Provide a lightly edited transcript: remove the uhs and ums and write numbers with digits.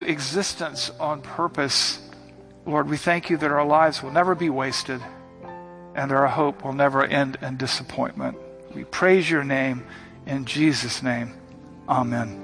existence on purpose. Lord, we thank you that our lives will never be wasted and our hope will never end in disappointment. We praise your name in Jesus' name. Amen.